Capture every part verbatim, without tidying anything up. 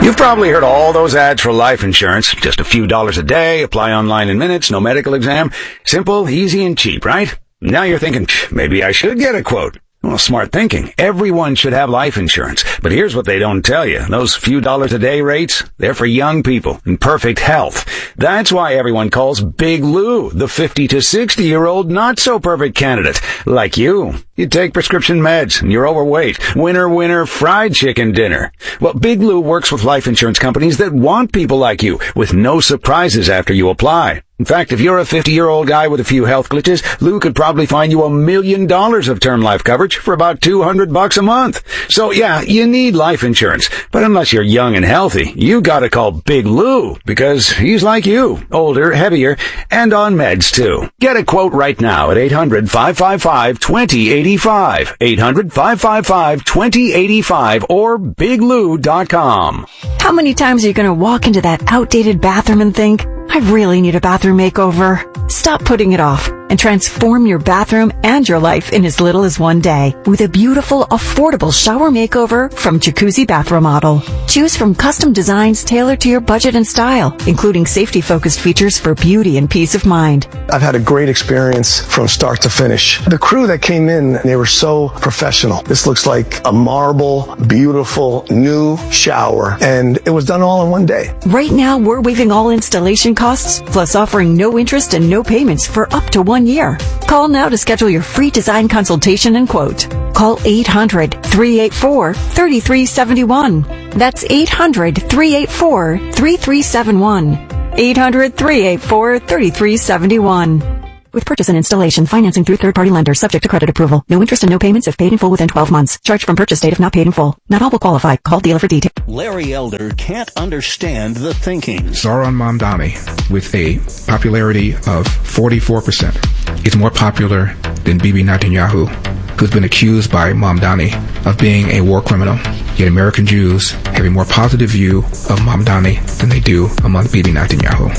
You've probably heard all those ads for life insurance. Just a few dollars a day, apply online in minutes, no medical exam. Simple, easy, and cheap, right? Now you're thinking, maybe I should get a quote. Well, smart thinking. Everyone should have life insurance. But here's what they don't tell you. Those few dollars a day rates, they're for young people in perfect health. That's why everyone calls Big Lou the fifty to sixty year old not so perfect candidate. Like you. You take prescription meds and you're overweight. Winner, winner, fried chicken dinner. Well, Big Lou works with life insurance companies that want people like you with no surprises after you apply. In fact, if you're a fifty-year-old guy with a few health glitches, Lou could probably find you a million dollars of term life coverage for about two hundred bucks a month. So yeah, you need life insurance. But unless you're young and healthy, you gotta call Big Lou because he's like you, older, heavier, and on meds too. Get a quote right now at eight hundred, five five five, two zero eight five, eight hundred, five five five, two zero eight five, or big lou dot com. How many times are you going to walk into that outdated bathroom and think, I really need a bathroom makeover? Stop putting it off and transform your bathroom and your life in as little as one day with a beautiful, affordable shower makeover from Jacuzzi Bath Remodel. Choose from custom designs tailored to your budget and style, including safety-focused features for beauty and peace of mind. I've had a great experience from start to finish. The crew that came in, they were so professional. This looks like a marble, beautiful, new shower, and it was done all in one day. Right now, we're waiving all installation costs, plus offering no interest and no payments for up to one year. Call now to schedule your free design consultation and quote. Call eight hundred, three eight four, three three seven one. That's eight hundred, three eight four, three three seven one. eight hundred, three eight four, three three seven one. With purchase and installation, financing through third-party lenders subject to credit approval. No interest and no payments if paid in full within twelve months. Charged from purchase date if not paid in full. Not all will qualify. Call dealer for details. Larry Elder can't understand the thinking. Zohran Mamdani, with a popularity of forty-four percent, is more popular than Bibi Netanyahu, who's been accused by Mamdani of being a war criminal. Yet American Jews have a more positive view of Mamdani than they do among Bibi Netanyahu.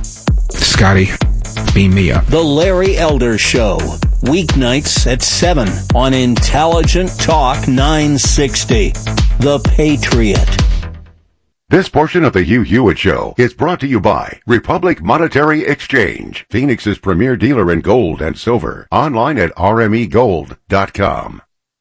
Scotty, beam me up. The Larry Elder Show, weeknights at seven on Intelligent Talk nine sixty. The Patriot. This portion of the Hugh Hewitt Show is brought to you by Republic Monetary Exchange, Phoenix's premier dealer in gold and silver. Online at r m e gold dot com.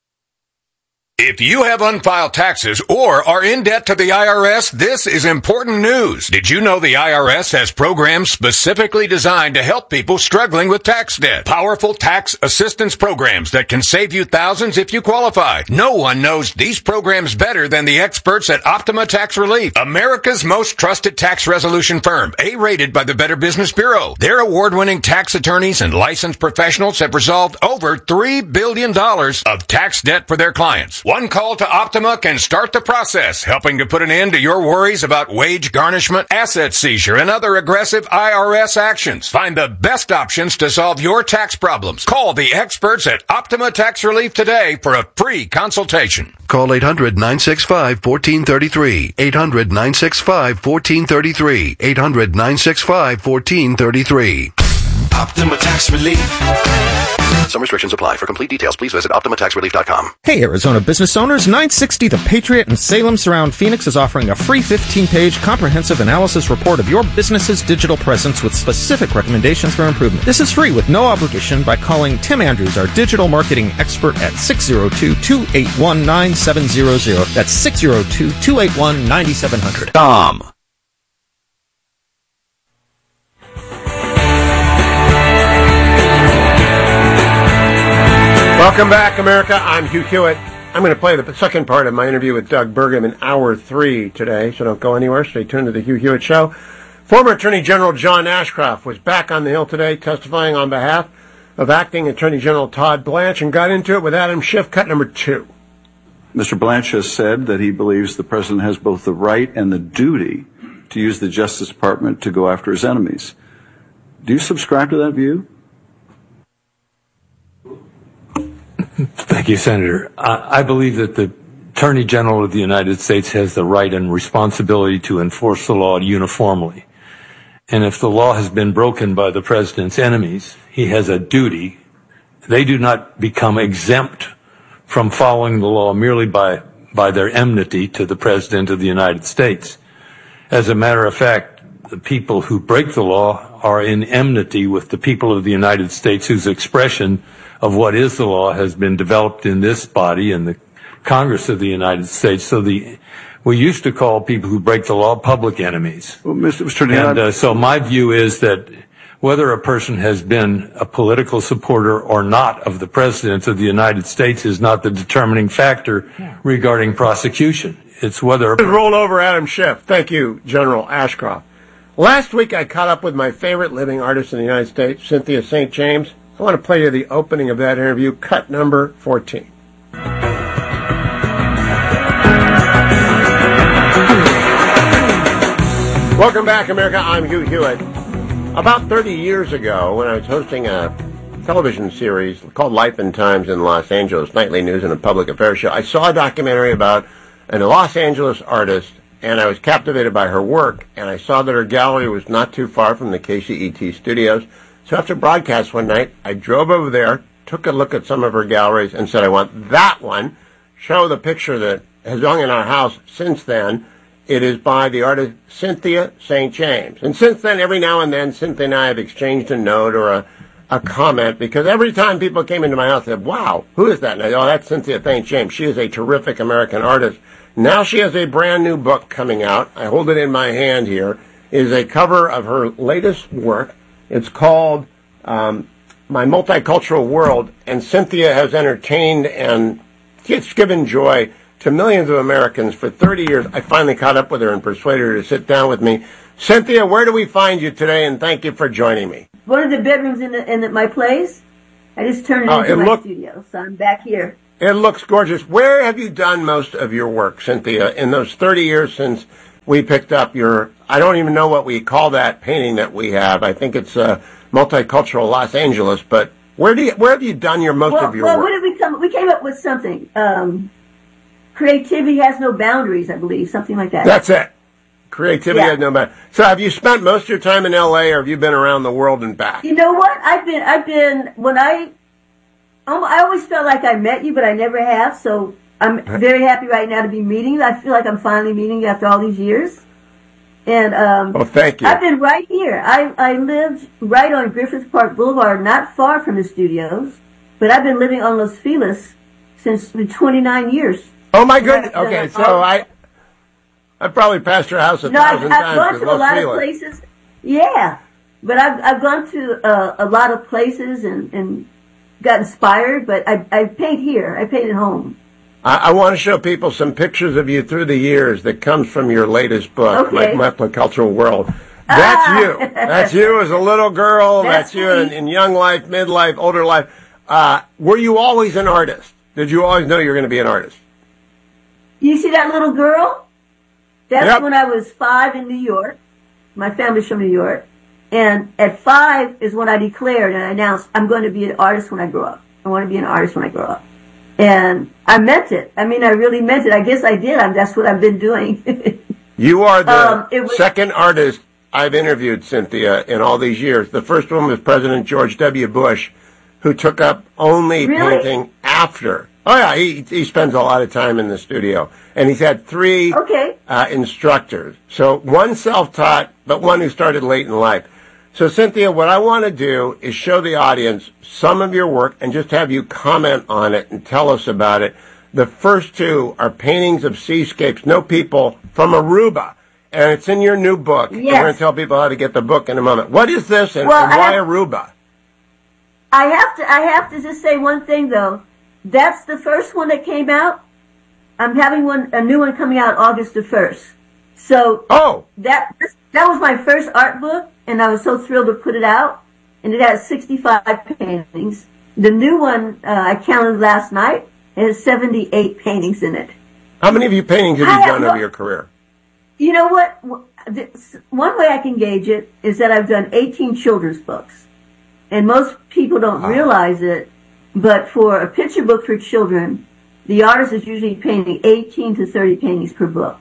If you have unfiled taxes or are in debt to the I R S, this is important news. Did you know the I R S has programs specifically designed to help people struggling with tax debt? Powerful tax assistance programs that can save you thousands if you qualify. No one knows these programs better than the experts at Optima Tax Relief, America's most trusted tax resolution firm, A-rated by the Better Business Bureau. Their award-winning tax attorneys and licensed professionals have resolved over three billion dollars of tax debt for their clients. One call to Optima can start the process, helping to put an end to your worries about wage garnishment, asset seizure, and other aggressive I R S actions. Find the best options to solve your tax problems. Call the experts at Optima Tax Relief today for a free consultation. Call eight hundred, nine six five, one four three three. eight hundred, nine six five, one four three three. eight hundred, nine six five, one four three three. Optima Tax Relief. Some restrictions apply. For complete details, please visit optima tax relief dot com. Hey, Arizona business owners. nine sixty The Patriot in Salem Surround Phoenix is offering a free fifteen-page comprehensive analysis report of your business's digital presence with specific recommendations for improvement. This is free with no obligation by calling Tim Andrews, our digital marketing expert, at six oh two, two eight one, nine seven zero zero. That's six oh two, two eight one, nine seven zero zero. Tom. Welcome back, America. I'm Hugh Hewitt. I'm going to play the second part of my interview with Doug Burgum in hour three today, so don't go anywhere. Stay tuned to the Hugh Hewitt Show. Former Attorney General John Ashcroft was back on the Hill today testifying on behalf of Acting Attorney General Todd Blanche and got into it with Adam Schiff, cut number two. Mister Blanche has said that he believes the President has both the right and the duty to use the Justice Department to go after his enemies. Do you subscribe to that view? Thank you, Senator. I, I believe that the Attorney General of the United States has the right and responsibility to enforce the law uniformly. And if the law has been broken by the President's enemies, he has a duty. They do not become exempt from following the law merely by by their enmity to the President of the United States. As a matter of fact, the people who break the law are in enmity with the people of the United States, whose expression of what is the law has been developed in this body, in the Congress of the United States. So the we used to call people who break the law public enemies. Well, Mister Mister And uh, so my view is that whether a person has been a political supporter or not of the President of the United States is not the determining factor regarding prosecution. It's whether... Roll over Adam Schiff. Thank you, General Ashcroft. Last week I caught up with my favorite living artist in the United States, Cynthia Saint James. I want to play you the opening of that interview, cut number fourteen. Welcome back, America. I'm Hugh Hewitt. About thirty years ago, when I was hosting a television series called Life and Times in Los Angeles, nightly news and a public affairs show, I saw a documentary about a Los Angeles artist, and I was captivated by her work, and I saw that her gallery was not too far from the K C E T studios. So after broadcast one night, I drove over there, took a look at some of her galleries, and said, I want that one. Show the picture that has hung in our house since then. It is by the artist Cynthia Saint James. And since then, every now and then, Cynthia and I have exchanged a note or a, a comment, because every time people came into my house, they said, wow, who is that? And I go, oh, that's Cynthia Saint James. She is a terrific American artist. Now she has a brand new book coming out. I hold it in my hand here. It is a cover of her latest work. It's called um, My Multicultural World, and Cynthia has entertained and it's given joy to millions of Americans for thirty years. I finally caught up with her and persuaded her to sit down with me. Cynthia, where do we find you today? And thank you for joining me. One of the bedrooms in, the, in the, my place. I just turned it oh, into it my look, studio, so I'm back here. It looks gorgeous. Where have you done most of your work, Cynthia, in those thirty years since we picked up your, I don't even know what we call that painting that we have. I think it's uh, Multicultural Los Angeles, but where do you, where have you done your most well, of your well, work? Well, what did we come, we came up with something. Um, creativity has no boundaries, I believe, something like that. That's it. Creativity yeah. has no boundaries. So have you spent most of your time in L A, or have you been around the world and back? You know what? I've been, I've been, when I, I always felt like I met you, but I never have, so I'm very happy right now to be meeting you. I feel like I'm finally meeting you after all these years. And, um, well, thank you. I've been right here. I, I lived right on Griffith Park Boulevard, not far from the studios, but I've been living on Los Feliz since twenty-nine years. Oh my goodness. Okay, so I, I probably passed your house a no, thousand I've, times. I've gone to a lot Feliz. of places. Yeah. But I've, I've gone to uh, a lot of places and, and got inspired, but I, I paint here. I paint at home. I, I want to show people some pictures of you through the years that comes from your latest book, okay. My Multicultural World. That's ah. you. That's you as a little girl. That's, That's you in, in young life, midlife, older life. Uh, were you always an artist? Did you always know you were going to be an artist? You see that little girl? That's yep. when I was five in New York. My family's from New York. And at five is when I declared and I announced, I'm going to be an artist when I grow up. I want to be an artist when I grow up. And I meant it. I mean, I really meant it. I guess I did. I'm, that's what I've been doing. You are the um, was, second artist I've interviewed, Cynthia, in all these years. The first one was President George W. Bush, who took up only really? painting after. Oh, yeah, he he spends a lot of time in the studio. And he's had three okay. uh, instructors. So one self-taught, but one who started late in life. So, Cynthia, what I want to do is show the audience some of your work and just have you comment on it and tell us about it. The first two are paintings of seascapes, no people, from Aruba. And it's in your new book. Yes. And we're going to tell people how to get the book in a moment. What is this and, well, and why have, Aruba? I have to I have to just say one thing, though. That's the first one that came out. I'm having one a new one coming out August the first. So oh. that that was my first art book, and I was so thrilled to put it out. And it has sixty-five paintings. The new one, uh, I counted last night, it has seventy-eight paintings in it. How many of you paintings have you I done have, over your career? You know what? One way I can gauge it is that I've done eighteen children's books. And most people don't wow. realize it, but for a picture book for children, the artist is usually painting eighteen to thirty paintings per book.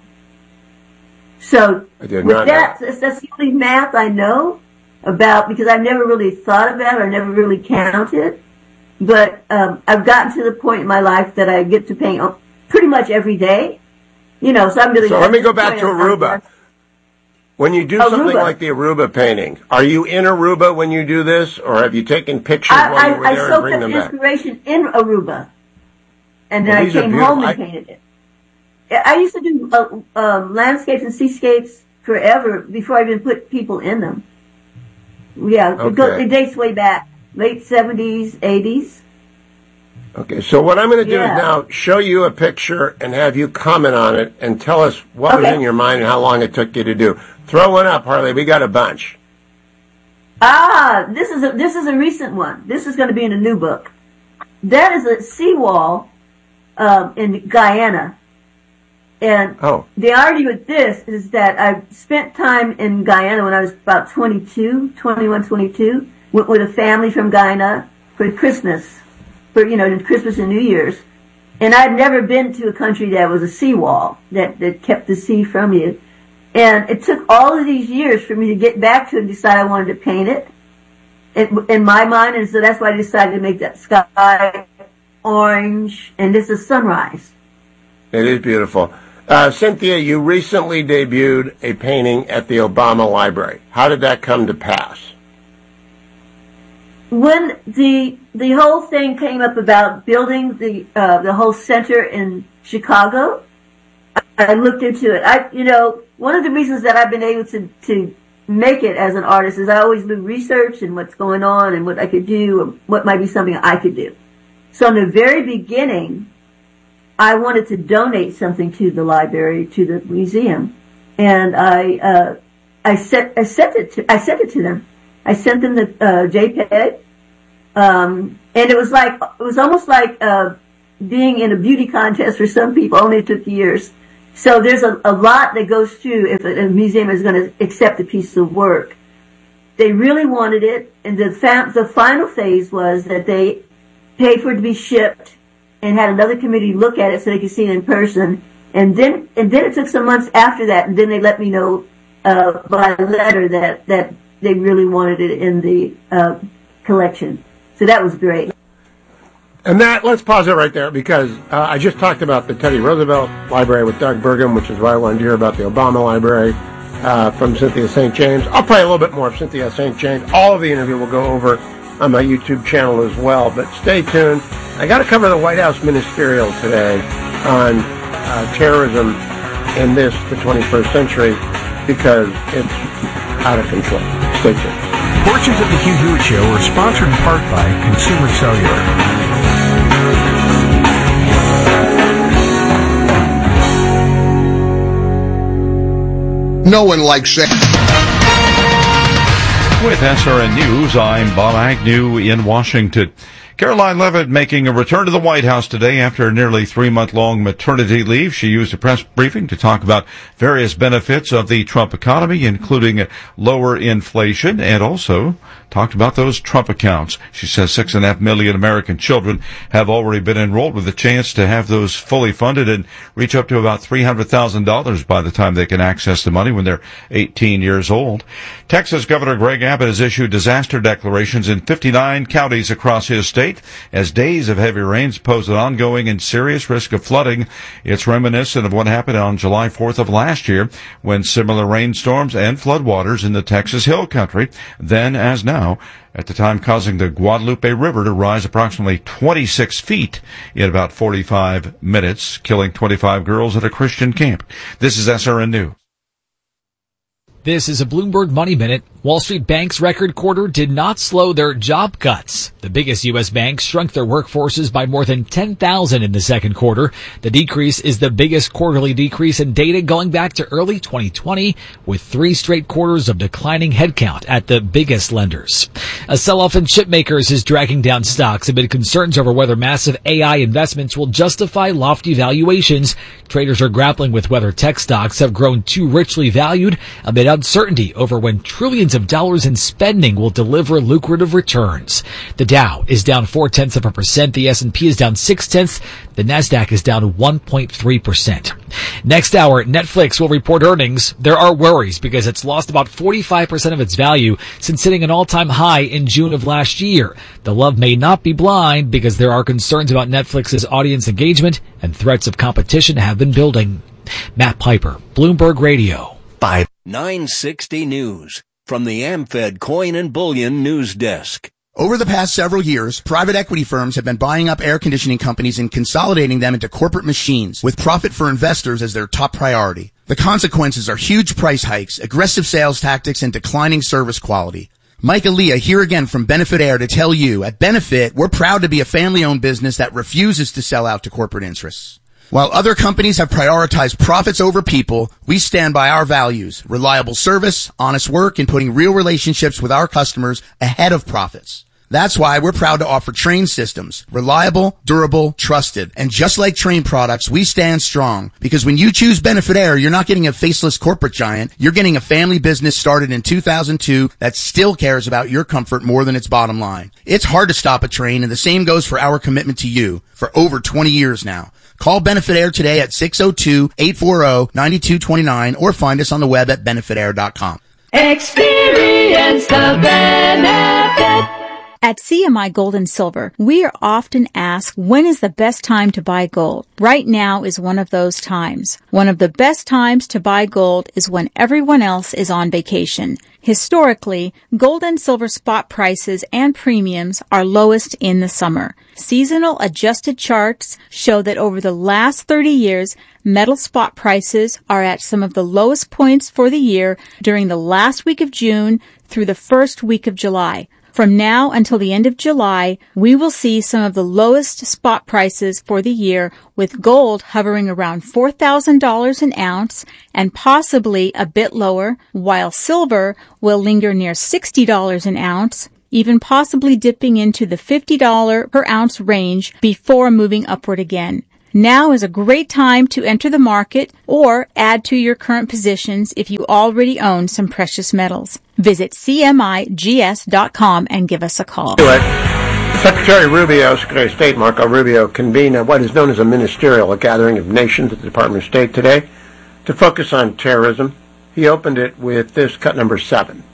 So I did with not that, know. that's, that's the only math I know about, because I've never really thought about it or never really counted. But um, I've gotten to the point in my life that I get to paint pretty much every day. You know, so I'm really. So let me go back to Aruba. When you do Aruba. something like the Aruba painting, are you in Aruba when you do this, or have you taken pictures I, while you were I, there I and bring them back? I soaked up inspiration in Aruba, and then well, I came home and I, painted it. I used to do uh, um, landscapes and seascapes forever before I even put people in them. Yeah, okay. it, goes, it dates way back, late seventies, eighties. Okay, so what I'm going to do yeah. is now show you a picture and have you comment on it and tell us what okay. was in your mind and how long it took you to do. Throw one up, Harley. We got a bunch. Ah, this is a, this is a recent one. This is going to be in a new book. That is a seawall um, in Guyana. And oh. the irony with this is that I spent time in Guyana when I was about twenty-two, twenty-one, twenty-two, went with a family from Guyana for Christmas. For, you know, Christmas and New Year's. And I'd never been to a country that was a seawall, that, that kept the sea from you. And it took all of these years for me to get back to it and decide I wanted to paint it. it in my mind, and so that's why I decided to make that sky orange, and this is sunrise. It is beautiful. Uh, Cynthia, you recently debuted a painting at the Obama Library. How did that come to pass? When the the whole thing came up about building the uh, the whole center in Chicago, I looked into it. I, you know, one of the reasons that I've been able to to make it as an artist is I always do research and what's going on and what I could do, or what might be something I could do. So in the very beginning, I wanted to donate something to the library, to the museum, and I uh, I sent I sent it to I sent it to them. I sent them the uh, JPEG. Um, and it was like, it was almost like, uh, being in a beauty contest for some people, only it took years. So there's a, a lot that goes through if a, a museum is going to accept a piece of work. They really wanted it, and the fa- the final phase was that they paid for it to be shipped and had another committee look at it so they could see it in person. And then, and then it took some months after that, and then they let me know, uh, by letter that, that they really wanted it in the, uh, collection. So that was great. And that, let's pause it right there, because uh, I just talked about the Teddy Roosevelt Library with Doug Burgum, which is why I wanted to hear about the Obama Library uh, from Cynthia Saint James. I'll play a little bit more of Cynthia Saint James. All of the interview will go over on my YouTube channel as well, but stay tuned. I got to cover the White House ministerial today on uh, terrorism in this, the twenty-first century, because it's out of control. Stay tuned. Portions of the Hugh Hewitt Show are sponsored in part by Consumer Cellular. No one likes that. With S R N News, I'm Bob Agnew in Washington. Caroline Leavitt making a return to the White House today after a nearly three-month-long maternity leave. She used a press briefing to talk about various benefits of the Trump economy, including lower inflation, and also talked about those Trump accounts. She says six and a half million American children have already been enrolled with a chance to have those fully funded and reach up to about three hundred thousand dollars by the time they can access the money when they're eighteen years old. Texas Governor Greg Abbott has issued disaster declarations in fifty-nine counties across his state as days of heavy rains pose an ongoing and serious risk of flooding. It's reminiscent of what happened on July fourth of last year when similar rainstorms and floodwaters in the Texas Hill Country, then as now, at the time causing the Guadalupe River to rise approximately twenty-six feet in about forty-five minutes, killing twenty-five girls at a Christian camp. This is S R N News. This is a Bloomberg Money Minute. Wall Street Bank's record quarter did not slow their job cuts. The biggest U S banks shrunk their workforces by more than ten thousand in the second quarter. The decrease is the biggest quarterly decrease in data going back to early twenty twenty, with three straight quarters of declining headcount at the biggest lenders. A sell-off in chip makers is dragging down stocks amid concerns over whether massive A I investments will justify lofty valuations. Traders are grappling with whether tech stocks have grown too richly valued amid uncertainty over when trillions billions of dollars in spending will deliver lucrative returns. The Dow is down four tenths of a percent. The S and P is down six tenths. The Nasdaq is down one point three percent. Next hour, Netflix will report earnings. There are worries because it's lost about forty-five percent of its value since hitting an all-time high in June of last year. The love may not be blind because there are concerns about Netflix's audience engagement and threats of competition have been building. Matt Piper, Bloomberg Radio. Five. nine sixty News from the AmFed Coin and Bullion News Desk. Over the past several years, private equity firms have been buying up air conditioning companies and consolidating them into corporate machines with profit for investors as their top priority. The consequences are huge price hikes, aggressive sales tactics, and declining service quality. Mike Aaliyah here again from Benefit Air to tell you, at Benefit, we're proud to be a family-owned business that refuses to sell out to corporate interests. While other companies have prioritized profits over people, we stand by our values, reliable service, honest work, and putting real relationships with our customers ahead of profits. That's why we're proud to offer Trane systems, reliable, durable, trusted. And just like Trane products, we stand strong because when you choose Benefit Air, you're not getting a faceless corporate giant. You're getting a family business started in two thousand two that still cares about your comfort more than its bottom line. It's hard to stop a Trane, and the same goes for our commitment to you for over twenty years now. Call Benefit Air today at six oh two, eight four zero, nine two two nine or find us on the web at benefit air dot com. Experience the benefit. At C M I Gold and Silver, we are often asked, when is the best time to buy gold? Right now is one of those times. One of the best times to buy gold is when everyone else is on vacation. Historically, gold and silver spot prices and premiums are lowest in the summer. Seasonal adjusted charts show that over the last thirty years, metal spot prices are at some of the lowest points for the year during the last week of June through the first week of July. From now until the end of July, we will see some of the lowest spot prices for the year, with gold hovering around four thousand dollars an ounce and possibly a bit lower, while silver will linger near sixty dollars an ounce, even possibly dipping into the fifty dollars per ounce range before moving upward again. Now is a great time to enter the market or add to your current positions if you already own some precious metals. Visit C M I G S dot com and give us a call. Secretary Rubio, Secretary of State Marco Rubio, convened what is known as a ministerial gathering of nations at the Department of State today to focus on terrorism. He opened it with this, cut number seven.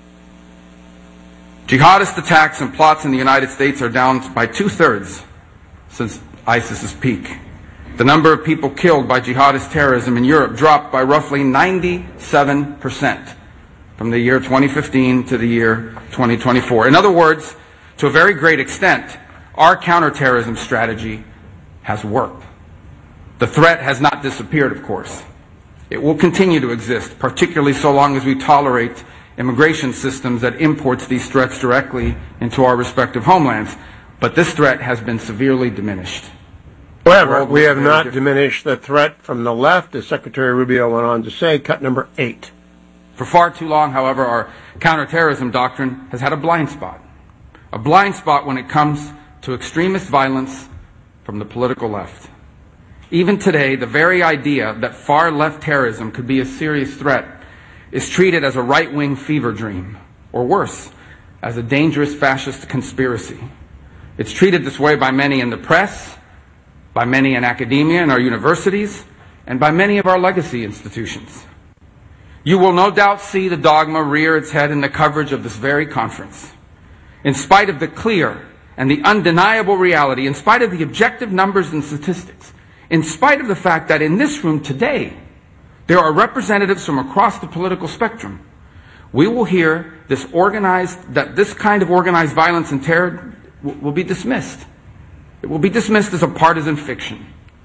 Jihadist attacks and plots in the United States are down by two-thirds since ISIS's peak. The number of people killed by jihadist terrorism in Europe dropped by roughly ninety-seven percent from the year twenty fifteen to the year twenty twenty-four. In other words, to a very great extent, our counterterrorism strategy has worked. The threat has not disappeared, of course. It will continue to exist, particularly so long as we tolerate immigration systems that imports these threats directly into our respective homelands. But this threat has been severely diminished. However, we have not diminished the threat from the left, as Secretary Rubio went on to say, cut number eight. For far too long, however, our counterterrorism doctrine has had a blind spot. A blind spot when it comes to extremist violence from the political left. Even today, the very idea that far-left terrorism could be a serious threat is treated as a right-wing fever dream, or worse, as a dangerous fascist conspiracy. It's treated this way by many in the press, by many in academia and our universities, and by many of our legacy institutions. You will no doubt see the dogma rear its head in the coverage of this very conference. In spite of the clear and the undeniable reality, in spite of the objective numbers and statistics, in spite of the fact that in this room today, there are representatives from across the political spectrum, we will hear this organized, that this kind of organized violence and terror will be dismissed. It will be dismissed as a partisan fiction.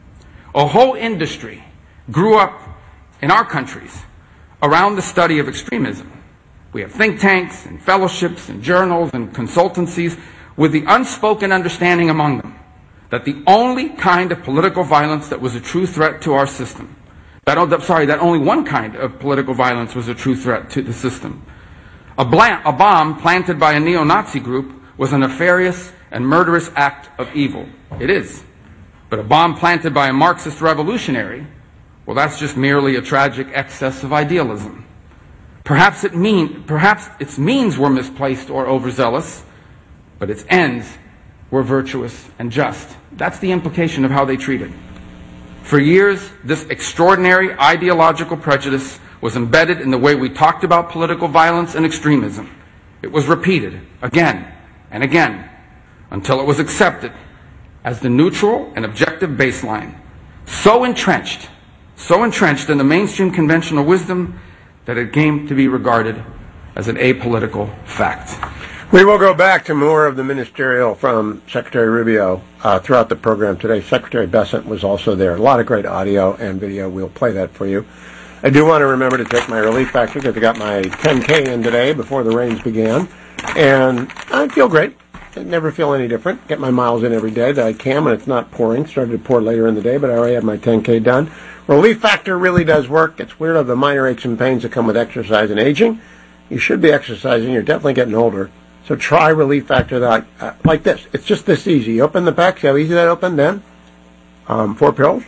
A whole industry grew up in our countries around the study of extremism. We have think tanks and fellowships and journals and consultancies with the unspoken understanding among them that the only kind of political violence that was a true threat to our system, that, oh, sorry, that only one kind of political violence was a true threat to the system. A, bla- a bomb planted by a neo-Nazi group was a nefarious and murderous act of evil. It is. But a bomb planted by a Marxist revolutionary, well, that's just merely a tragic excess of idealism. Perhaps it mean, perhaps its means were misplaced or overzealous, but its ends were virtuous and just. That's the implication of how they treated. For years, this extraordinary ideological prejudice was embedded in the way we talked about political violence and extremism. It was repeated again and again until it was accepted as the neutral and objective baseline, so entrenched, so entrenched in the mainstream conventional wisdom that it came to be regarded as an apolitical fact. We will go back to more of the ministerial from Secretary Rubio uh, throughout the program today. Secretary Bessent was also there. A lot of great audio and video. We'll play that for you. I do want to remember to take my relief factor because I got my ten K in today before the rains began. And I feel great. I never feel any different. Get my miles in every day that I can when it's not pouring. Started to pour later in the day, but I already have my ten K done. Relief factor really does work. It's weird of the minor aches and pains that come with exercise and aging. You should be exercising. You're definitely getting older. So try Relief Factor that, uh, like this. It's just this easy. You open the pack. See how easy that opened then? Um, four pills.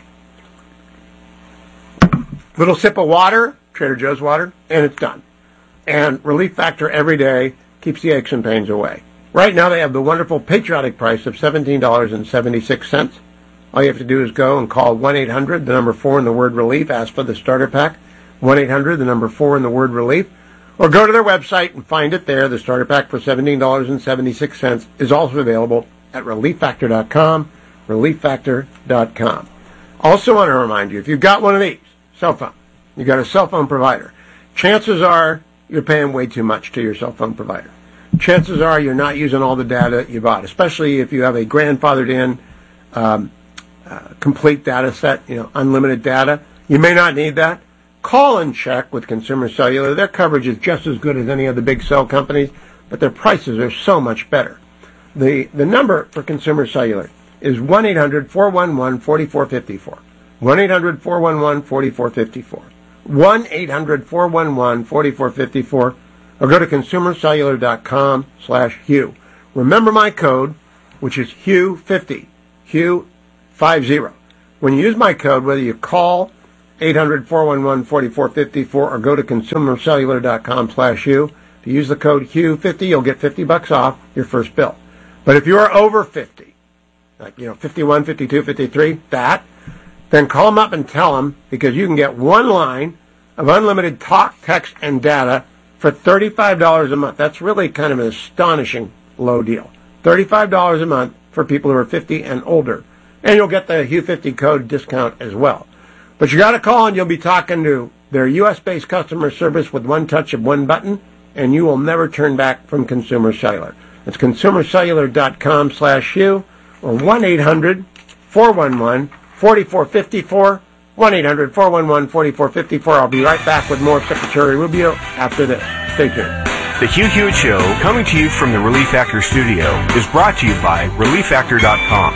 Little sip of water, Trader Joe's water, and it's done. And Relief Factor every day keeps the aches and pains away. Right now they have the wonderful patriotic price of seventeen dollars and seventy-six cents. All you have to do is go and call one eight hundred, the number four in the word relief, ask for the starter pack, one eight hundred, the number four in the word relief, or go to their website and find it there. The starter pack for seventeen dollars and seventy-six cents is also available at relief factor dot com, relief factor dot com. Also want to remind you, if you've got one of these, cell phone, you've got a cell phone provider, chances are you're paying way too much to your cell phone provider. Chances are you're not using all the data you bought, especially if you have a grandfathered in um, uh, complete data set, you know, unlimited data. You may not need that. Call and check with Consumer Cellular. Their coverage is just as good as any of the big cell companies, but their prices are so much better. The the number for Consumer Cellular is one eight hundred, four one one, four four five four. one eight hundred, four one one, four four five four. one eight hundred, four one one, four four five four. Or go to consumer cellular dot com slash Hugh. Remember my code, which is Hugh fifty, Hugh fifty. When you use my code, whether you call eight hundred, four one one, four four five four or go to consumer cellular dot com slash Hugh, if you use the code Hugh fifty, you'll get fifty bucks off your first bill. But if you are over fifty, like, you know, fifty-one, fifty-two, fifty-three, that, then call them up and tell them, because you can get one line of unlimited talk, text, and data for thirty-five dollars a month. That's really kind of an astonishing low deal. thirty-five dollars a month for people who are fifty and older. And you'll get the Hugh fifty code discount as well. But you got to call and you'll be talking to their U S based customer service with one touch of one button, and you will never turn back from Consumer Cellular. It's consumer cellular dot com slash Hugh or one eight hundred, four one one, four four five four. one eight hundred, four one one, four four five four. I'll be right back with more Secretary Rubio after this. Stay tuned. The Hugh Hewitt Show, coming to you from the Relief Factor studio, is brought to you by relief factor dot com.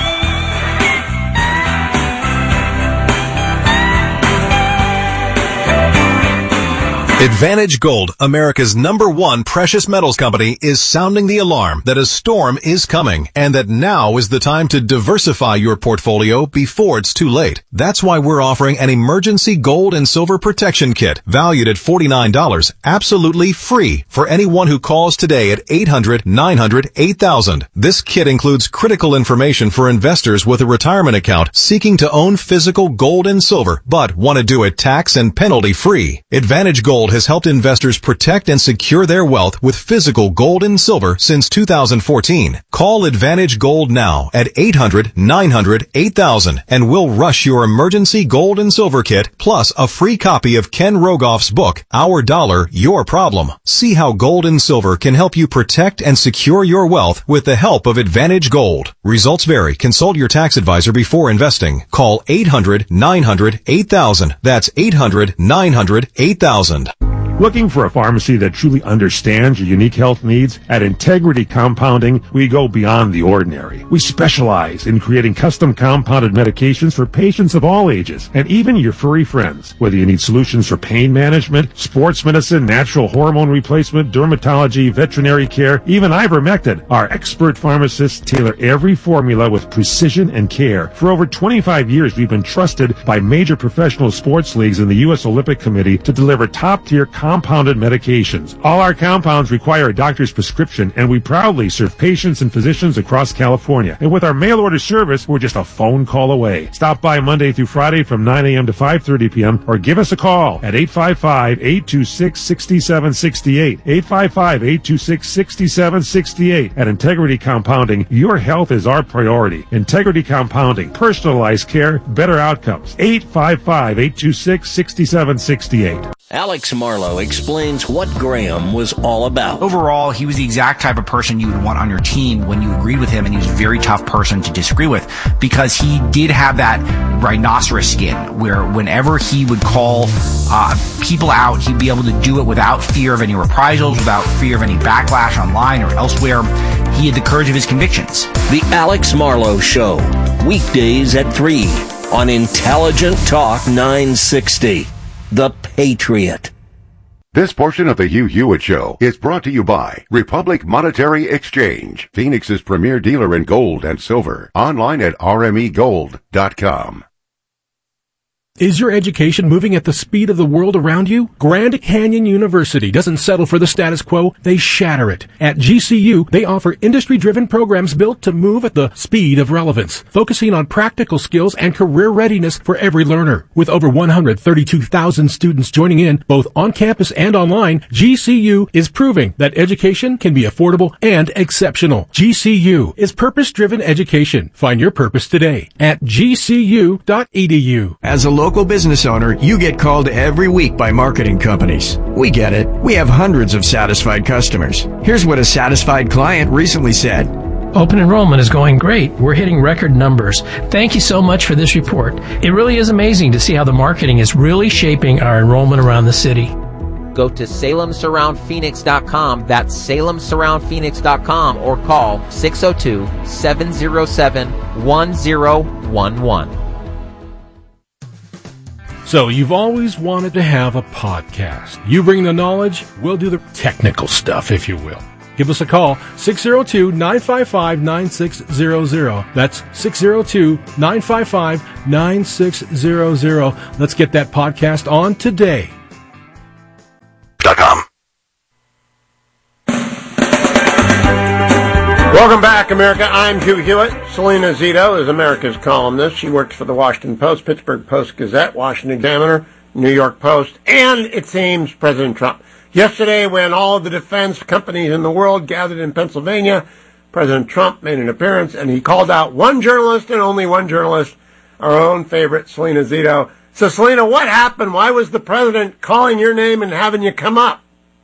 Advantage Gold, America's number one precious metals company, is sounding the alarm that a storm is coming and that now is the time to diversify your portfolio before it's too late. That's why we're offering an emergency gold and silver protection kit valued at forty-nine dollars, absolutely free for anyone who calls today at eight hundred, nine hundred, eight thousand. This kit includes critical information for investors with a retirement account seeking to own physical gold and silver but want to do it tax and penalty free. Advantage Gold has helped investors protect and secure their wealth with physical gold and silver since two thousand fourteen. Call Advantage Gold now at eight hundred, nine hundred, eight thousand and we'll rush your emergency gold and silver kit plus a free copy of Ken Rogoff's book, Our Dollar, Your Problem. See how gold and silver can help you protect and secure your wealth with the help of Advantage Gold. Results vary. Consult your tax advisor before investing. Call eight hundred, nine hundred, eight thousand. That's eight hundred, nine hundred, eight thousand. Looking for a pharmacy that truly understands your unique health needs? At Integrity Compounding, we go beyond the ordinary. We specialize in creating custom compounded medications for patients of all ages, and even your furry friends. Whether you need solutions for pain management, sports medicine, natural hormone replacement, dermatology, veterinary care, even ivermectin, our expert pharmacists tailor every formula with precision and care. For over twenty-five years, we've been trusted by major professional sports leagues and the U S Olympic Committee to deliver top-tier compounded medications. All our compounds require a doctor's prescription, and we proudly serve patients and physicians across California. And with our mail order service, we're just a phone call away. Stop by Monday through Friday from nine a.m. to five thirty p.m. or give us a call at eight five five, eight two six, six seven six eight. eight five five, eight two six, six seven six eight. At Integrity Compounding, your health is our priority. Integrity Compounding, personalized care, better outcomes. eight five five, eight two six, six seven six eight. Alex Marlowe explains what Graham was all about. Overall, he was the exact type of person you would want on your team when you agreed with him, and he was a very tough person to disagree with because he did have that rhinoceros skin where whenever he would call uh, people out, he'd be able to do it without fear of any reprisals, without fear of any backlash online or elsewhere. He had the courage of his convictions. The Alex Marlowe Show, weekdays at three on Intelligent Talk nine sixty. The Patriot. This portion of the Hugh Hewitt Show is brought to you by Republic Monetary Exchange, Phoenix's premier dealer in gold and silver. Online at r m e gold dot com. Is your education moving at the speed of the world around you? Grand Canyon University doesn't settle for the status quo, they shatter it. At G C U, they offer industry-driven programs built to move at the speed of relevance, focusing on practical skills and career readiness for every learner. With over one hundred thirty-two thousand students joining in, both on campus and online, G C U is proving that education can be affordable and exceptional. G C U is purpose-driven education. Find your purpose today at g c u dot e d u. As a local business owner, you get called every week by marketing companies. We get it. We have hundreds of satisfied customers. Here's what a satisfied client recently said. Open enrollment is going great. We're hitting record numbers. Thank you so much for this report. It really is amazing to see how the marketing is really shaping our enrollment around the city. Go to salem surround phoenix dot com. That's salem surround phoenix dot com or call six oh two, seven oh seven, one oh one one. So you've always wanted to have a podcast. You bring the knowledge, we'll do the technical stuff, if you will. Give us a call, six oh two, nine five five, nine six zero zero. That's six oh two, nine five five, nine six zero zero. Let's get that podcast on today. Dot com. Welcome back, America. I'm Hugh Hewitt. Selena Zito is America's columnist. She works for the Washington Post, Pittsburgh Post-Gazette, Washington Examiner, New York Post, and, it seems, President Trump. Yesterday, when all of the defense companies in the world gathered in Pennsylvania, President Trump made an appearance, and he called out one journalist and only one journalist, our own favorite, Selena Zito. So, Selena, what happened? Why was the president calling your name and having you come up?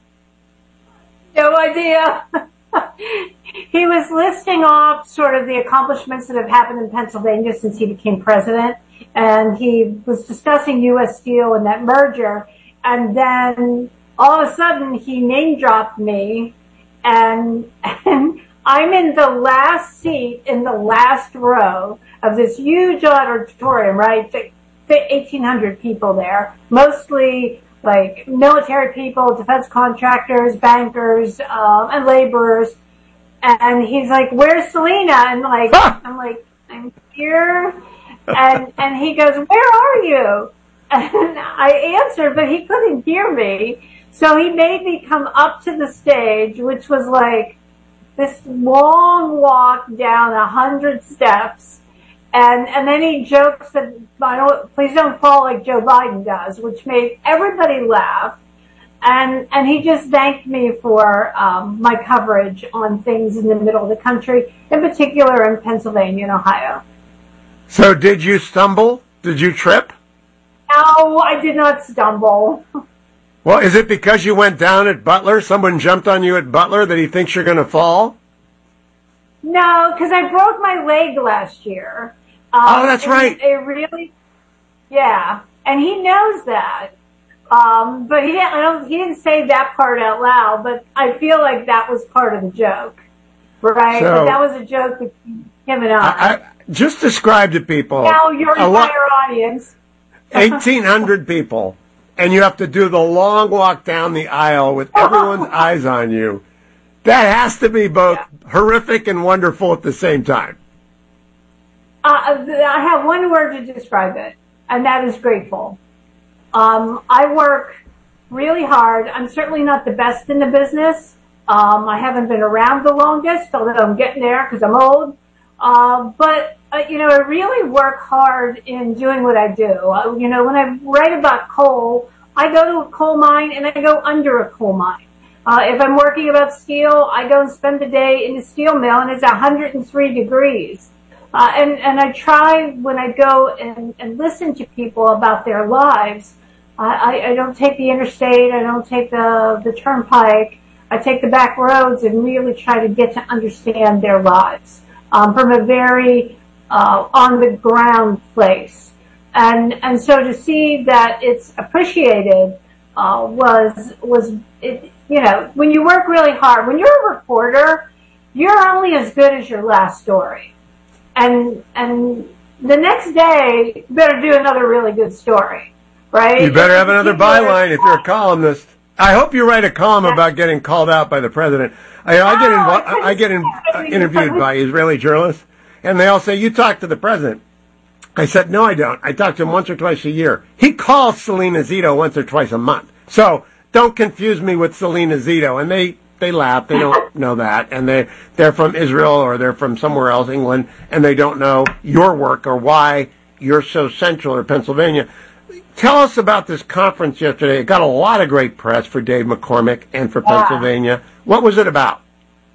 No idea. He was listing off sort of the accomplishments that have happened in Pennsylvania since he became president, and he was discussing U S Steel and that merger, and then all of a sudden he name dropped me, and, and I'm in the last seat in the last row of this huge auditorium, right? eighteen hundred people there, mostly like military people, defense contractors, bankers, um, and laborers. And he's like, "Where's Selena?" And like, I'm like, "I'm here." And and he goes, "Where are you?" And I answered, but he couldn't hear me. So he made me come up to the stage, which was like this long walk down a hundred steps. And and then he jokes that, I don't, please don't fall like Joe Biden does, which made everybody laugh. And and he just thanked me for um, my coverage on things in the middle of the country, in particular in Pennsylvania and Ohio. So did you stumble? Did you trip? No, I did not stumble. Well, is it because you went down at Butler? Someone jumped on you at Butler that he thinks you're going to fall? No, because I broke my leg last year. Um, oh, that's right. It really, yeah, and he knows that. Um, but he didn't, I don't, he didn't say that part out loud, but I feel like that was part of the joke, right? So, but that was a joke between him and I. I, I just describe to people. Now your entire lot, audience. eighteen hundred people, and you have to do the long walk down the aisle with everyone's eyes on you. That has to be both yeah. horrific and wonderful at the same time. Uh, I have one word to describe it, and that is grateful. Um, I work really hard. I'm certainly not the best in the business. Um, I haven't been around the longest, although I'm getting there because I'm old. Uh, but, uh, you know, I really work hard in doing what I do. Uh, you know, when I write about coal, I go to a coal mine and I go under a coal mine. Uh, if I'm working about steel, I go and spend the day in the steel mill and it's one hundred three degrees. Uh, and, and I try when I go and, and listen to people about their lives, I, I don't take the interstate, I don't take the, the turnpike, I take the back roads and really try to get to understand their lives. Um, from a very uh, on-the-ground place. And and so to see that it's appreciated uh, was, was it, you know, when you work really hard, when you're a reporter, you're only as good as your last story. And and the next day, you better do another really good story, right? You better have another byline if you're a columnist. I hope you write a column about getting called out by the president. I, I get invo- I get in, uh, interviewed by Israeli journalists, and they all say, "You talk to the president." I said, "No, I don't. I talk to him once or twice a year. He calls Selena Zito once or twice a month. So don't confuse me with Selena Zito." And they they laugh. They don't know that, and they they're from Israel or they're from somewhere else, England, and they don't know your work or why you're so central or Pennsylvania. Tell us about this conference yesterday. It got a lot of great press for Dave McCormick and for yeah. Pennsylvania. What was it about?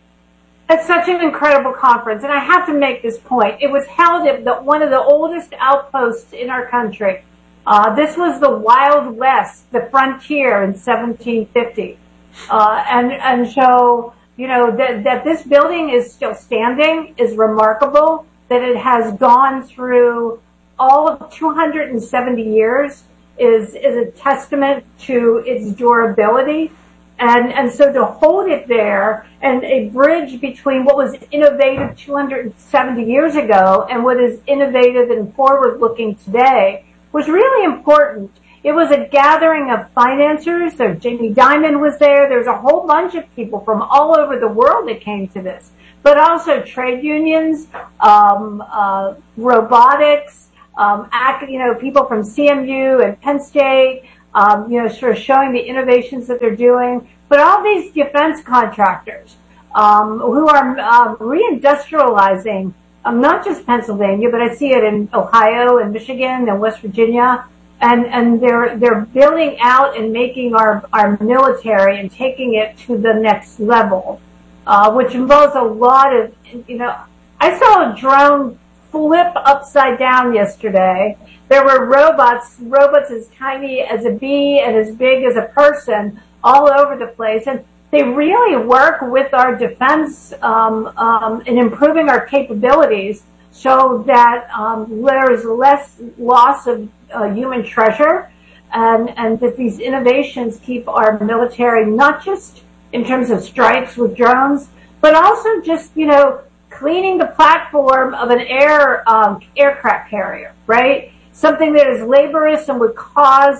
It's such an incredible conference, and I have to make this point. It was held at the, one of the oldest outposts in our country. Uh, this was the Wild West, the frontier in seventeen fifty. Uh, and, and so, you know, that, that this building is still standing is remarkable, that it has gone through all of two hundred seventy years is, is a testament to its durability. And, and so to hold it there and a bridge between what was innovative two hundred seventy years ago and what is innovative and forward looking today was really important. It was a gathering of financiers. There, Jamie Dimon was there. There's a whole bunch of people from all over the world that came to this, but also trade unions, um, uh, robotics, Um, act, you know, people from C M U and Penn State, um, you know, sort of showing the innovations that they're doing, but all these defense contractors um, who are um, reindustrializing, um, not just Pennsylvania, but I see it in Ohio and Michigan and West Virginia, and and they're they're building out and making our our military and taking it to the next level, uh, which involves a lot of, you know, I saw a drone flip upside down yesterday. There were robots, robots as tiny as a bee and as big as a person all over the place. And they really work with our defense um, um, in improving our capabilities so that um, there is less loss of uh, human treasure and, and that these innovations keep our military not just in terms of strikes with drones, but also just, you know, cleaning the platform of an air um, aircraft carrier, right? Something that is laborious and would cause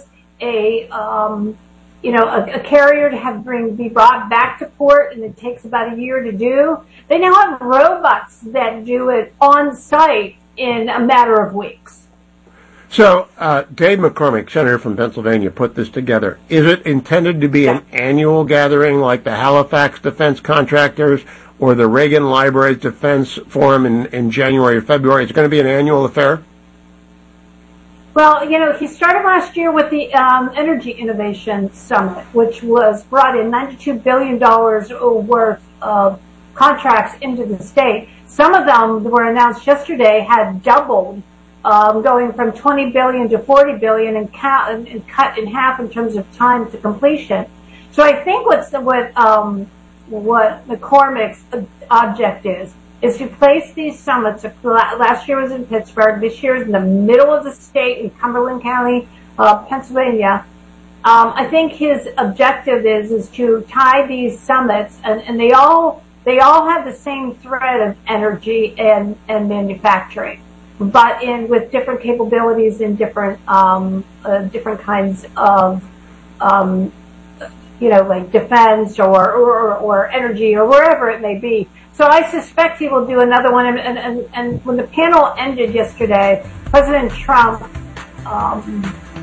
a um, you know a, a carrier to have bring be brought back to port, and it takes about a year to do. They now have robots that do it on site in a matter of weeks. So, uh, Dave McCormick, Senator from Pennsylvania, put this together. Is it intended to be yeah. an annual gathering like the Halifax Defense Contractors or the Reagan Libraries Defense Forum in, in January or February? It's going to be an annual affair? Well, you know, he started last year with the um, Energy Innovation Summit, which was brought in ninety-two billion dollars worth of contracts into the state. Some of them that were announced yesterday had doubled, um, going from twenty billion dollars to forty billion dollars and, ca- and cut in half in terms of time to completion. So I think what's the, what um, what McCormick's object is, is to place these summits. Last year was in Pittsburgh. This year is in the middle of the state in Cumberland County, uh, Pennsylvania. Um, I think his objective is is to tie these summits, and, and they all they all have the same thread of energy and, and manufacturing, but in with different capabilities in different um, uh, different kinds of um, you know, like defense or, or or energy or wherever it may be. So I suspect he will do another one. And, and, and when the panel ended yesterday, President Trump um,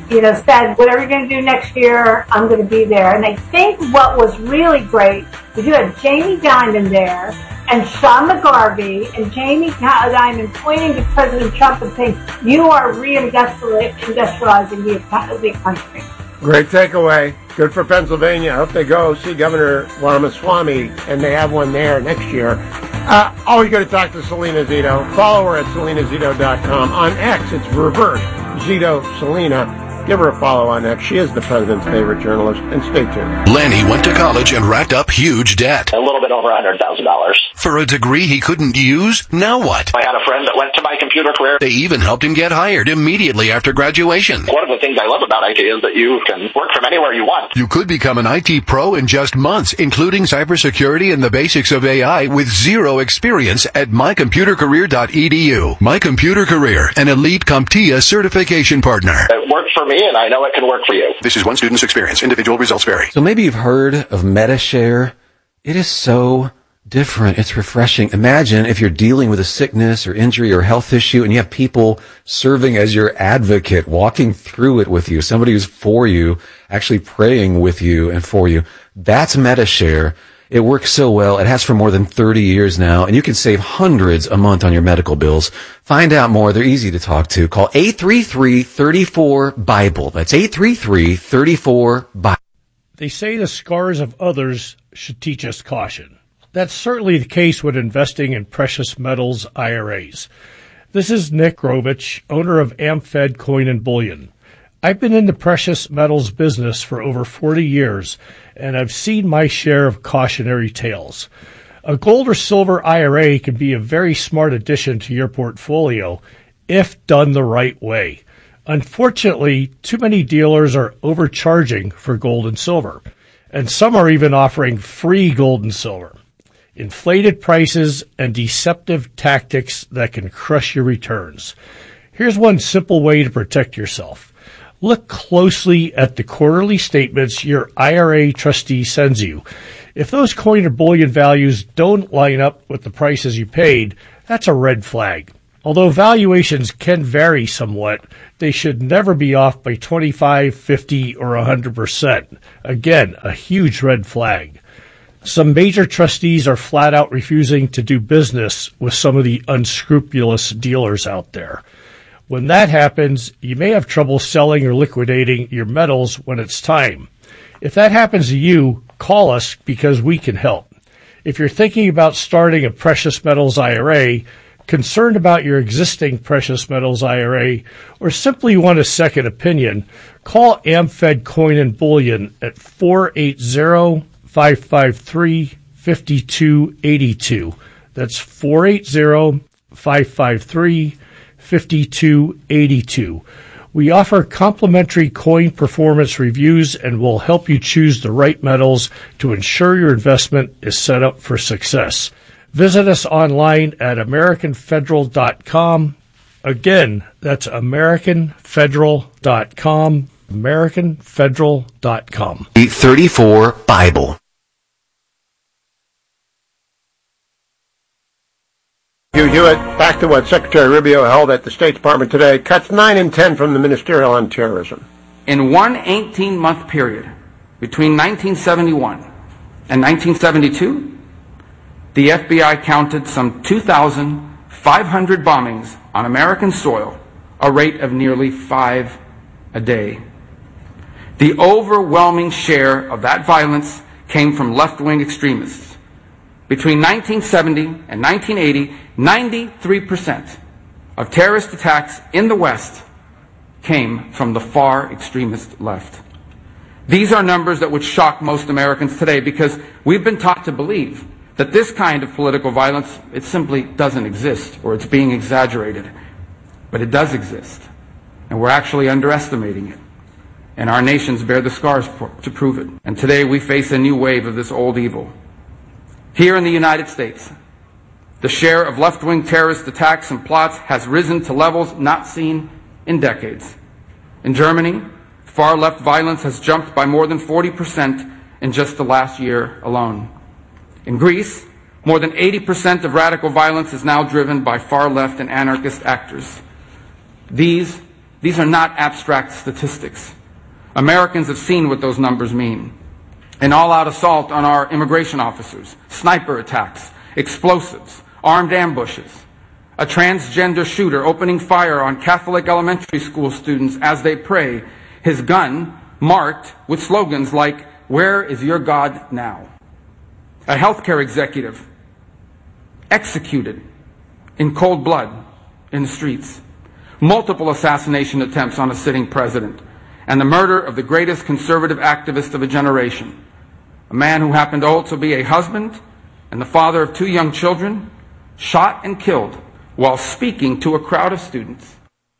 you know, said, whatever you're going to do next year, I'm going to be there. And I think what was really great was you had Jamie Dimon there and Sean McGarvey, and Jamie Dimon pointing to President Trump and saying, you are reindustrializing the country. Great takeaway. Good for Pennsylvania. I hope they go see Governor Ramaswamy, and they have one there next year. Uh, always going to talk to Selena Zito. Follow her at selena zito dot com. On X, it's reverse Zito Selena. Give her a follow on X. She is the president's favorite journalist. And stay tuned. Lenny went to college and racked up huge debt. A little bit over one hundred thousand dollars. For a degree he couldn't use? Now what? I had a friend that went to my computer career. They even helped him get hired immediately after graduation. One of the things I love about I T is that you can work from anywhere you want. You could become an I T pro in just months, including cybersecurity and the basics of A I with zero experience at my computer career dot e d u. My Computer Career, an elite CompTIA certification partner. It worked for me, and I know it can work for you. This is one student's experience. Individual results vary. So maybe you've heard of MediShare. It is so different. It's refreshing. Imagine if you're dealing with a sickness or injury or health issue and you have people serving as your advocate, walking through it with you, somebody who's for you, actually praying with you and for you. That's MediShare. It works so well. It has for more than thirty years now, and you can save hundreds a month on your medical bills. Find out more. They're easy to talk to. Call eight three three, three four, Bible. That's eight three three, three four, Bible. They say the scars of others should teach us caution. That's certainly the case when investing in precious metals I R As. This is Nick Grovich, owner of AmFed Coin and Bullion. I've been in the precious metals business for over forty years, and I've seen my share of cautionary tales. A gold or silver I R A can be a very smart addition to your portfolio if done the right way. Unfortunately, too many dealers are overcharging for gold and silver, and some are even offering free gold and silver. Inflated prices and deceptive tactics that can crush your returns. Here's one simple way to protect yourself. Look closely at the quarterly statements your I R A trustee sends you. If those coin or bullion values don't line up with the prices you paid, that's a red flag. Although valuations can vary somewhat, they should never be off by twenty-five, fifty, or one hundred percent. Again, a huge red flag. Some major trustees are flat out refusing to do business with some of the unscrupulous dealers out there. When that happens, you may have trouble selling or liquidating your metals when it's time. If that happens to you, call us because we can help. If you're thinking about starting a precious metals I R A, concerned about your existing precious metals I R A, or simply want a second opinion, call AmFed Coin and Bullion at four eight zero, five five three, five two eight two. That's four eight zero, five five three, five two eight two. We offer complimentary coin performance reviews and will help you choose the right metals to ensure your investment is set up for success. Visit us online at american federal dot com. Again, that's american federal dot com, american federal dot com. eight thirty-four, Bible. Hugh Hewitt, back to what Secretary Rubio held at the State Department today, cuts nine and ten from the Ministerial on Terrorism. In one eighteen-month period between nineteen seventy-one and nineteen seventy-two, the F B I counted some two thousand five hundred bombings on American soil, a rate of nearly five a day. The overwhelming share of that violence came from left-wing extremists. Between nineteen seventy and nineteen eighty, ninety-three percent of terrorist attacks in the West came from the far extremist left. These are numbers that would shock most Americans today because we've been taught to believe that this kind of political violence, it simply doesn't exist, or it's being exaggerated. But it does exist, and we're actually underestimating it. And our nations bear the scars to prove it. And today we face a new wave of this old evil. Here in the United States, the share of left-wing terrorist attacks and plots has risen to levels not seen in decades. In Germany, far-left violence has jumped by more than forty percent in just the last year alone. In Greece, more than eighty percent of radical violence is now driven by far-left and anarchist actors. These These are not abstract statistics. Americans have seen what those numbers mean. An all-out assault on our immigration officers, sniper attacks, explosives, armed ambushes, a transgender shooter opening fire on Catholic elementary school students as they pray, his gun marked with slogans like, "Where is your God now?" A healthcare executive executed in cold blood in the streets. Multiple assassination attempts on a sitting president, and the murder of the greatest conservative activist of a generation, a man who happened to also be a husband and the father of two young children, shot and killed while speaking to a crowd of students.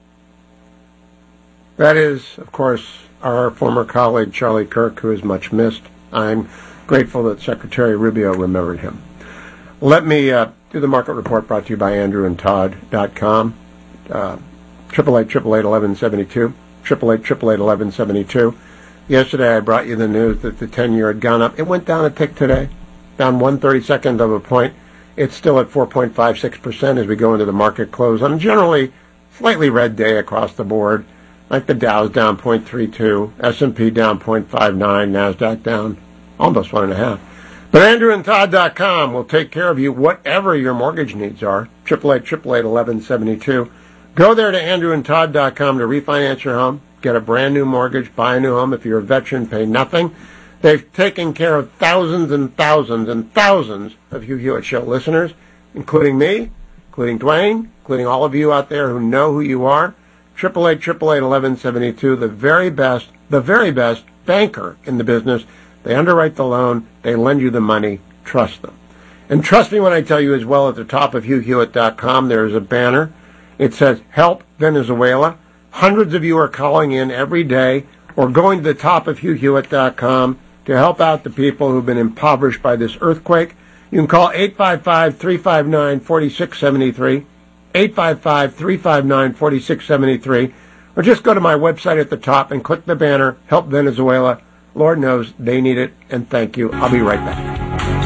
That is, of course, our former colleague Charlie Kirk, who is much missed. I'm grateful that Secretary Rubio remembered him. Let me uh, do the market report brought to you by Andrew and Todd dot com. Uh, triple eight, triple eight, eleven seventy-two. Triple eight, triple eight, eleven seventy-two. Yesterday I brought you the news that the ten-year had gone up. It went down a tick today, down one thirty-second of a point. It's still at four point five six percent as we go into the market close on a generally slightly red day across the board. Like the Dow's down zero point three two, S and P down zero point five nine, NASDAQ down almost one and a half. But Andrew and Todd dot com will take care of you whatever your mortgage needs are. Triple eight, triple eight, eleven seventy-two. Go there to Andrew and Todd dot com to refinance your home, get a brand new mortgage, buy a new home. If you're a veteran, pay nothing. They've taken care of thousands and thousands and thousands of Hugh Hewitt Show listeners, including me, including Dwayne, including all of you out there who know who you are. Triple eight, triple eight, eleven seventy-two. The very best, the very best banker in the business. They underwrite the loan. They lend you the money. Trust them. And trust me when I tell you as well, at the top of Hugh Hewitt dot com, there is a banner. It says, Help Venezuela. Hundreds of you are calling in every day or going to the top of Hugh Hewitt dot com to help out the people who've been impoverished by this earthquake. You can call eight five five, three five nine, four six seven three, eight five five, three five nine, four six seven three, or just go to my website at the top and click the banner, Help Venezuela. Lord knows they need it, and thank you. I'll be right back.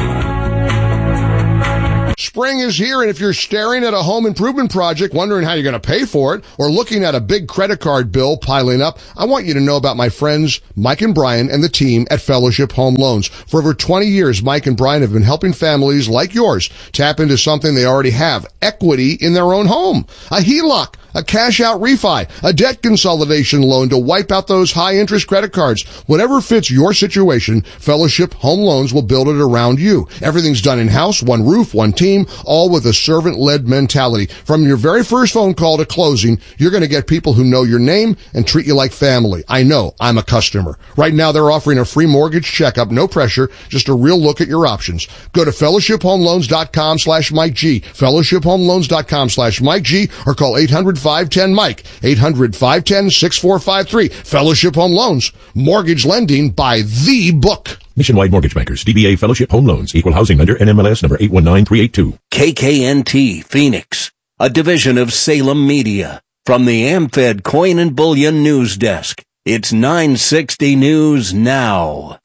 Spring is here, and if you're staring at a home improvement project, wondering how you're going to pay for it, or looking at a big credit card bill piling up, I want you to know about my friends Mike and Brian and the team at Fellowship Home Loans. For over twenty years, Mike and Brian have been helping families like yours tap into something they already have, equity in their own home. A H E L O C, a cash-out refi, a debt consolidation loan to wipe out those high-interest credit cards. Whatever fits your situation, Fellowship Home Loans will build it around you. Everything's done in-house, one roof, one team, all with a servant-led mentality. From your very first phone call to closing, you're going to get people who know your name and treat you like family. I know. I'm a customer. Right now, they're offering a free mortgage checkup, no pressure, just a real look at your options. Go to fellowship home loans dot com slash Mike G, fellowship home loans dot com slash Mike G, or call eight hundred, five ten, Mike, eight hundred, five ten, six four five three. Fellowship Home Loans, mortgage lending by the book. Nationwide Mortgage Bankers, D B A Fellowship Home Loans, Equal Housing Lender, N M L S number eight one nine three eight two. K K N T Phoenix, a division of Salem Media. From the AmFed Coin and Bullion News Desk, it's nine sixty News Now.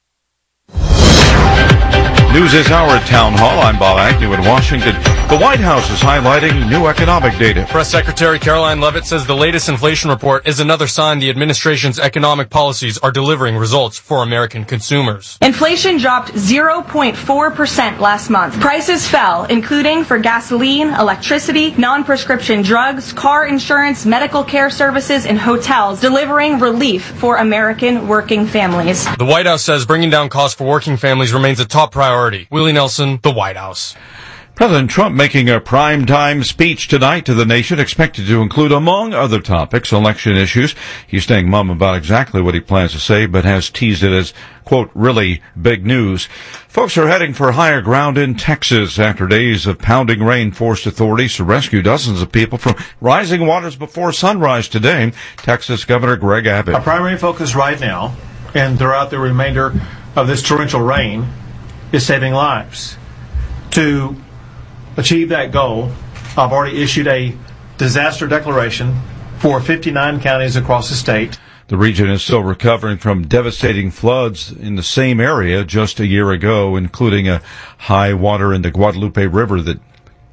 News this hour at Town Hall. I'm Bob Agnew in Washington. The White House is highlighting new economic data. Press Secretary Caroline Leavitt says the latest inflation report is another sign the administration's economic policies are delivering results for American consumers. Inflation dropped zero point four percent last month. Prices fell, including for gasoline, electricity, non-prescription drugs, car insurance, medical care services, and hotels, delivering relief for American working families. The White House says bringing down costs for working families remains a top priority. Willie Nelson, the White House. President Trump making a prime-time speech tonight to the nation, expected to include, among other topics, election issues. He's staying mum about exactly what he plans to say, but has teased it as, quote, really big news. Folks are heading for higher ground in Texas after days of pounding rain forced authorities to rescue dozens of people from rising waters before sunrise today. Texas Governor Greg Abbott. Our primary focus right now, and throughout the remainder of this torrential rain, is saving lives. To achieve that goal, I've already issued a disaster declaration for fifty-nine counties across the state. The region is still recovering from devastating floods in the same area just a year ago, including a high water in the Guadalupe River that killed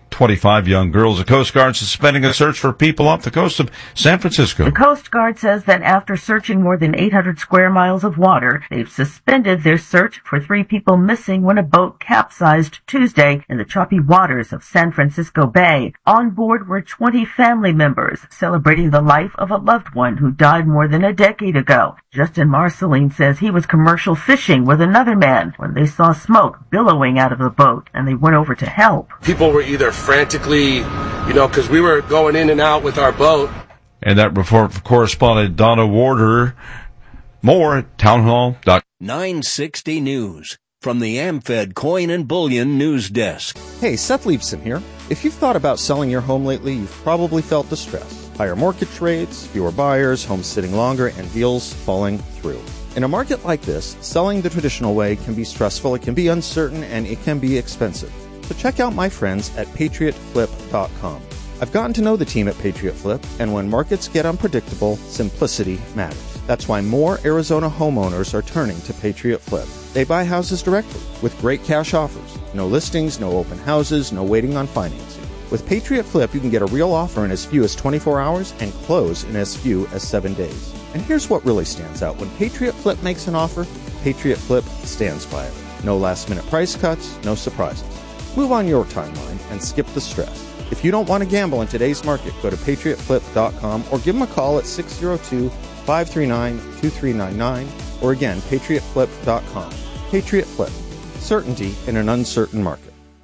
twenty-five young girls. The Coast Guard suspending a search for people off the coast of San Francisco. The Coast Guard says that after searching more than eight hundred square miles of water, they've suspended their search for three people missing when a boat capsized Tuesday in the choppy waters of San Francisco Bay. On board were twenty family members celebrating the life of a loved one who died more than a decade ago. Justin Marceline says he was commercial fishing with another man when they saw smoke billowing out of the boat, and they went over to help. People were either frantically, you know, because we were going in and out with our boat. And that report from correspondent Donna Warder. More at townhall dot com. nine sixty News from the AmFed Coin and Bullion News Desk. Hey, Seth Leibson here. If you've thought about selling your home lately, you've probably felt the stress. Higher mortgage rates, fewer buyers, homes sitting longer, and deals falling through. In a market like this, selling the traditional way can be stressful, it can be uncertain, and it can be expensive. So check out my friends at patriot flip dot com. I've gotten to know the team at Patriot Flip, and when markets get unpredictable, simplicity matters. That's why more Arizona homeowners are turning to Patriot Flip. They buy houses directly with great cash offers. No listings, no open houses, no waiting on financing. With Patriot Flip, you can get a real offer in as few as twenty-four hours and close in as few as seven days. And here's what really stands out. When Patriot Flip makes an offer, Patriot Flip stands by it. No last-minute price cuts, no surprises. Move on your timeline and skip the stress. If you don't want to gamble in today's market, go to patriot flip dot com or give them a call at six oh two, five three nine, two three nine nine or again, patriot flip dot com. Patriot Flip. Certainty in an uncertain market.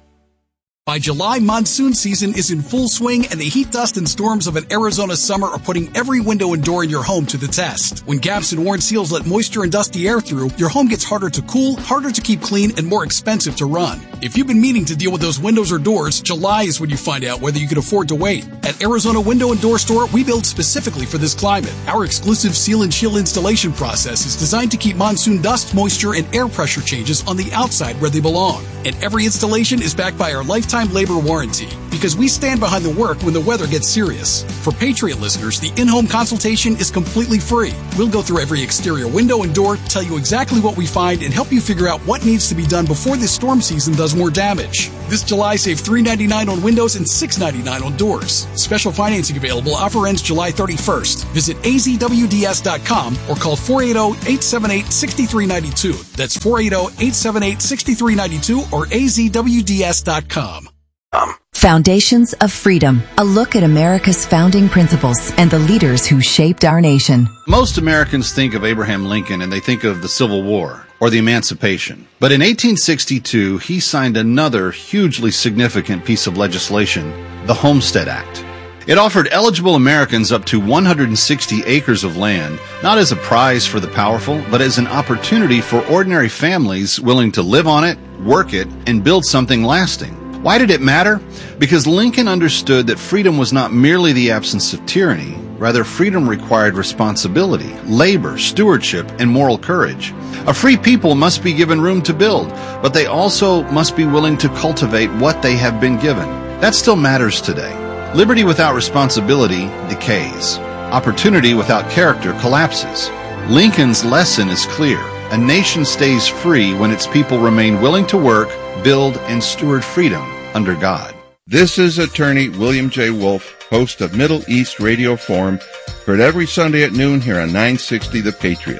By July, monsoon season is in full swing, and the heat, dust, and storms of an Arizona summer are putting every window and door in your home to the test. When gaps and worn seals let moisture and dusty air through, your home gets harder to cool, harder to keep clean, and more expensive to run. If you've been meaning to deal with those windows or doors, July is when you find out whether you can afford to wait. At Arizona Window and Door Store, we build specifically for this climate. Our exclusive seal and chill installation process is designed to keep monsoon dust, moisture, and air pressure changes on the outside where they belong. And every installation is backed by our lifetime labor warranty, because we stand behind the work when the weather gets serious. For Patriot listeners, the in-home consultation is completely free. We'll go through every exterior window and door, tell you exactly what we find, and help you figure out what needs to be done before this storm season does more damage. This July, save three dollars and ninety-nine cents on windows and six dollars and ninety-nine cents on doors. Special financing available. Offer ends July thirty-first. Visit a z w d s dot com or call four eight zero, eight seven eight, six three nine two. That's four eight zero, eight seven eight, six three nine two or a z w d s dot com. Foundations of Freedom, a look at America's founding principles and the leaders who shaped our nation. Most Americans think of Abraham Lincoln and they think of the Civil War or the Emancipation. But in eighteen sixty-two, he signed another hugely significant piece of legislation, the Homestead Act. It offered eligible Americans up to one hundred sixty acres of land, not as a prize for the powerful, but as an opportunity for ordinary families willing to live on it, work it, and build something lasting. Why did it matter? Because Lincoln understood that freedom was not merely the absence of tyranny. Rather, freedom required responsibility, labor, stewardship, and moral courage. A free people must be given room to build, but they also must be willing to cultivate what they have been given. That still matters today. Liberty without responsibility decays. Opportunity without character collapses. Lincoln's lesson is clear. A nation stays free when its people remain willing to work, build, and steward freedom under God. This is attorney William J. Wolf, host of Middle East Radio Forum, heard every Sunday at noon here on nine sixty The Patriot.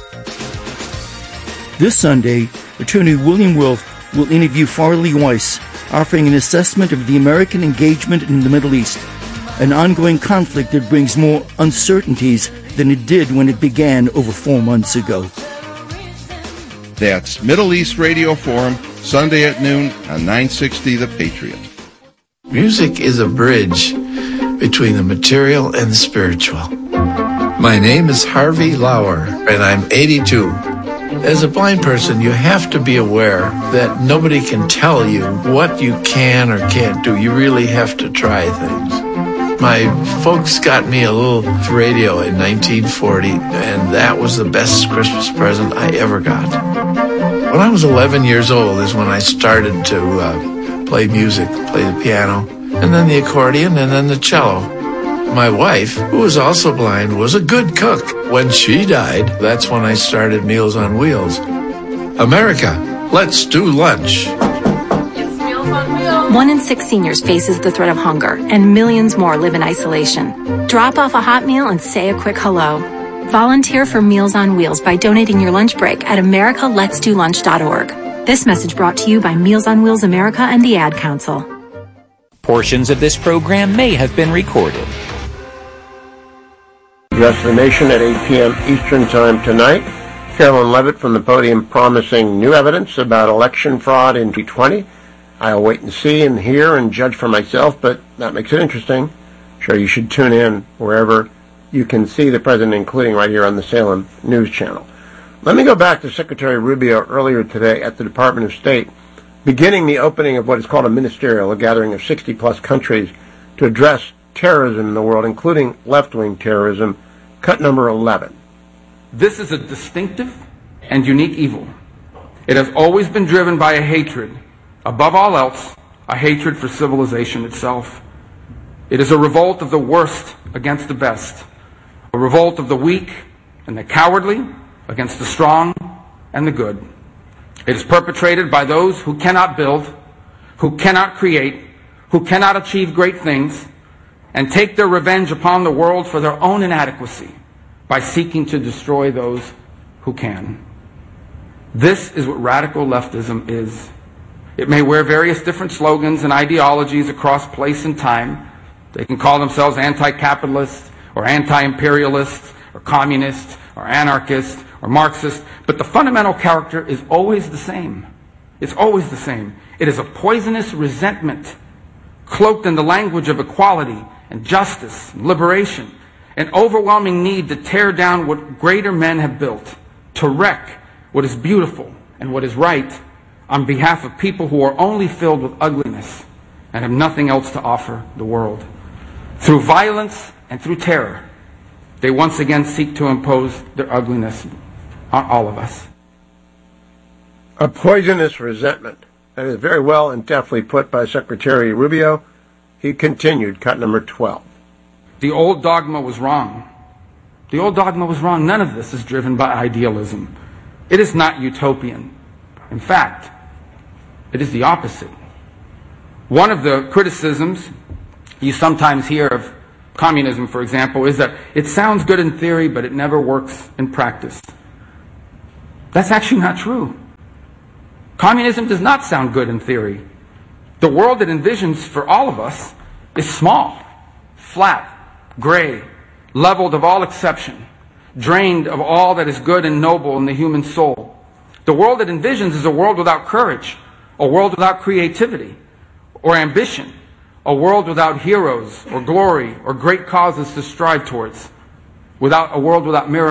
This Sunday, attorney William Wolf will interview Farley Weiss, offering an assessment of the American engagement in the Middle East, an ongoing conflict that brings more uncertainties than it did when it began over four months ago. That's Middle East Radio Forum, Sunday at noon on nine sixty The Patriot. Music is a bridge between the material and the spiritual. My name is Harvey Lauer, and I'm eighty-two. As a blind person, you have to be aware that nobody can tell you what you can or can't do. You really have to try things. My folks got me a little radio in nineteen forty, and that was the best Christmas present I ever got. When I was eleven years old is when I started to uh, play music, play the piano, and then the accordion, and then the cello. My wife, who was also blind, was a good cook. When she died, that's when I started Meals on Wheels. America, let's do lunch. It's Meals on Wheels. One in six seniors faces the threat of hunger, and millions more live in isolation. Drop off a hot meal and say a quick hello. Volunteer for Meals on Wheels by donating your lunch break at america lets do lunch dot org. This message brought to you by Meals on Wheels America and the Ad Council. Portions of this program may have been recorded. Address the nation at eight p.m. Eastern Time tonight. Carolyn Levitt from the podium promising new evidence about election fraud in twenty twenty. I'll wait and see and hear and judge for myself, but that makes it interesting. Sure, you should tune in wherever you can see the president, including right here on the Salem News Channel. Let me go back to Secretary Rubio earlier today at the Department of State, beginning the opening of what is called a ministerial, a gathering of sixty-plus countries to address terrorism in the world, including left-wing terrorism. Cut number eleven. This is a distinctive and unique evil. It has always been driven by a hatred, above all else, a hatred for civilization itself. It is a revolt of the worst against the best, a revolt of the weak and the cowardly against the strong and the good. It is perpetrated by those who cannot build, who cannot create, who cannot achieve great things, and take their revenge upon the world for their own inadequacy by seeking to destroy those who can. This is what radical leftism is. It may wear various different slogans and ideologies across place and time. They can call themselves anti-capitalist or anti-imperialist or communist or anarchist or Marxist, but the fundamental character is always the same. It's always the same. It is a poisonous resentment cloaked in the language of equality and justice and liberation, an overwhelming need to tear down what greater men have built, to wreck what is beautiful and what is right on behalf of people who are only filled with ugliness and have nothing else to offer the world. Through violence and through terror, they once again seek to impose their ugliness on all of us. A poisonous resentment. That is very well and deftly put by Secretary Rubio. He continued, cut number twelve. The old dogma was wrong. The old dogma was wrong. None of this is driven by idealism. It is not utopian. In fact, it is the opposite. One of the criticisms you sometimes hear of communism, for example, is that it sounds good in theory, but it never works in practice. That's actually not true. Communism does not sound good in theory. The world it envisions for all of us is small, flat, gray, leveled of all exception, drained of all that is good and noble in the human soul. The world it envisions is a world without courage, a world without creativity or ambition, a world without heroes or glory or great causes to strive towards, without a world without miracles.